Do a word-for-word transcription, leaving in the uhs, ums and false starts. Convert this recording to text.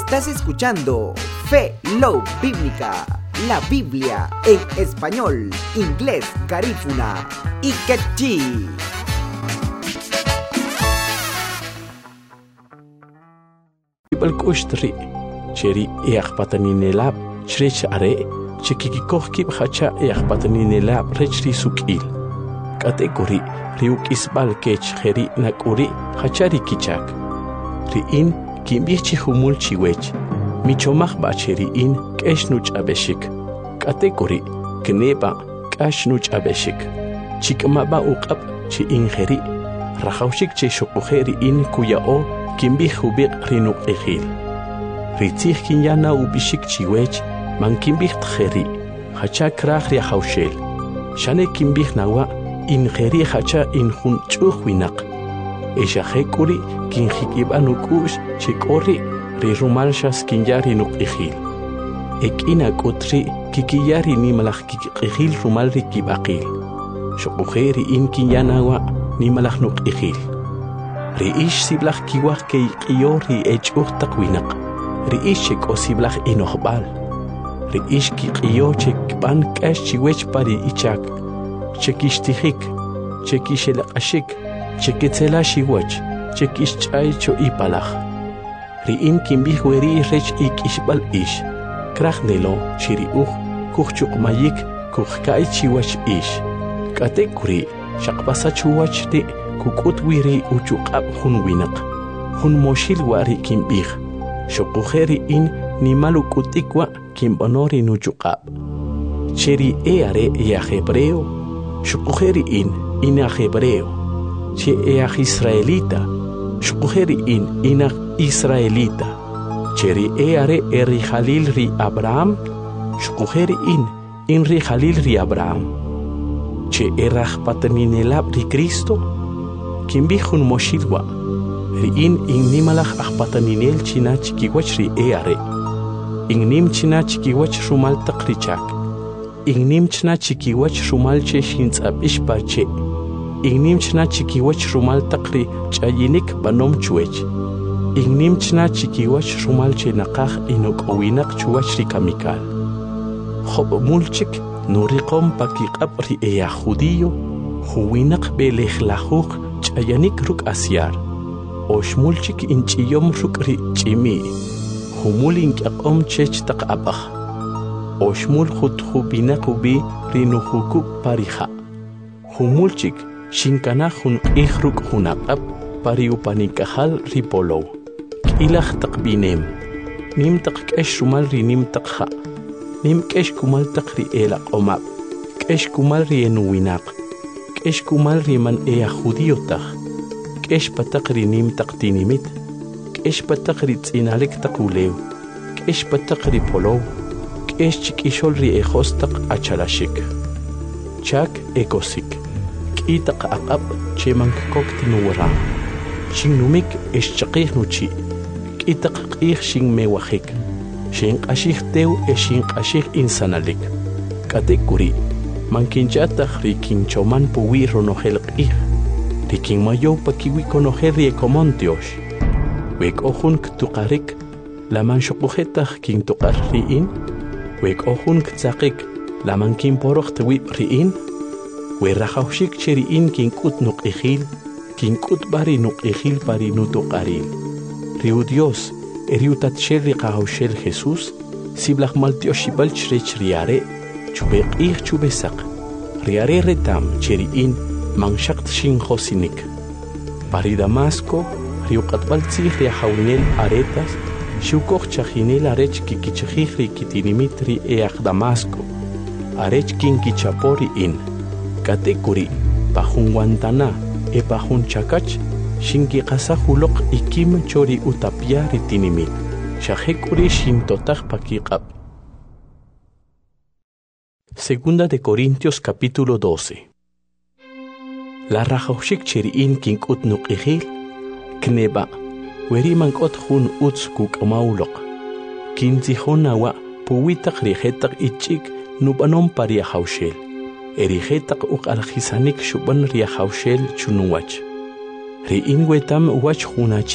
Estás escuchando Fe Love Bíblica, la Biblia en español, inglés, garífuna y quechí. Balkushtri, cheri eakpataninelab, chrech are, chekikikohki hacha eakpataninelab, rechri sukil. Kategori, riuk isbal kech heri nakuri, hachari kichak. Riin, kimbichi humul chiwech, michomach bacheri in, keshnuch abeshik. Kategori, kneba, kashnuch abeshik. Chikmaba uqab, chi ingeri, rahaushik che shokuheri in kuyao, kimbih hubik rinuk ejil. Ritzih kinyana ubishik chiwech, man kimbih tjeri, hacha krach riahaushel. Shane kimbih nawa, ingeri hacha injun chuhwinak. Esha hekuri, kinjikib anukush, chikori, rirumalshas kinyari nuk ejil. Ekina kutri, kikiyari nimalach kikijil rumalri kibakil. Shokuheri in kinyanawa, nimalach nuk ejil. Riish siblach kiwach kei qiori echuh taqwinak. Riish chek o siblach inohbal. Riish ki qio chek ban kash chiwech pari ichak. Chekishtihik, chekishelaqashik, cheketzela shiwach, chekishchay cho ipalach. Riin kimbih weri rech ik ishbal ish. Krach nelo shiriuh, kuchuk mayik, kuchkai chiwach ish. Kate kuri, shakpasa chuwach te, kukut wiri uchuqab hun winak. Hun moshil wari kimbih. Shokuheri in nimalu kutikwa kimbonori nuchuqab. Cheri eare ea hebreo. Shokuheri in ina hebreo. Che ea israelita. Shokuheri in ina israelita. Cheri eare eri halil ri Abraham. Shokuheri in in ri halil ri Abraham. Che erach pataninelab ri Cristo. Kimbihun moshilwa, riin ignimalach achpataninel china chikiwach ri eare. Ignim china chikiwach rumal takrichak. Ignim china chikiwach rumal che shintzab ishparche. Ignim china chikiwach rumal takri chayinik banom chuech. Ignim china chikiwach rumal che nakach inok owinak chuach ri kamikal. Hob mulchik nuriqom pakikab ri ea judío, huwinak belejlahuk chayanik ruk asyar. Oshmulchik inchiyom rukri chimi. Humul inkaqom chech taqabah. Oshmul khuthubinak ubi rinuhuku pariha. Humulchik shinkanahun ihruk hunaqab pariupanikahal ripolo. Kilach taqbinem. Nim taqkesh rumal rinim taqha. Nim kesh kumal taqri elaq omab. Kesh kumal rienuwinak. Kesh kumal riman ea judíotach. Kesh pataqri nim taqtinimit. Kesh pataqri tzinalek taquleu. Kesh pataqri polov. Kesh chikishol ri ejostaq achalashik. Chak ekosik. Kitaq aqab chemank koktinuwara. Shinumik esh chaqih nuchi. Kitaq qih shin mewahik. Shin qashih teu eshin qashih insanalik. Katekuri. Mankinchatach rikin choman puwi ronohel qih. Rikin mayo pakiwi konohel riekomontiosh. Wek ohun ktuqarik. Laman shokuhetach kin tuqar riin. Wek ohun ktzaqik. Laman kin poroch tewib riin. We rahaushik cheriin kin kut nuk ijil. Kin kut bari nuk ijil pari nutuqaril. Riu Dios. Eriutat sherri qahaushel Jesús. Siblach maltioshibal chrech riare. Chube qih chube saq. Riare retam cheriin manshakt shin josinik. Pari Damasco, riuqatbal tzih riahawinel aretas, shukoch chajinel arech kikichajih rikitinimitri each Damasco. Arech kinkichapori in. Katekuri, pahun Guantana, e pahun chakach, shinki qasahulok ikim chori utapia ritinimit. Shahekuri shintotach pakiqab. Segunda de Corintios capítulo doce. La rajoshik cheriin kinkut nuk ijil, kneba, weriman kot hun uts kuk maulok. Kinzihon nawa, puwitak rijetak ichik nubanom paria haushel. Erijetak uk aljisanik shuban ria haushel chunuwach. Riin wetam wach hunach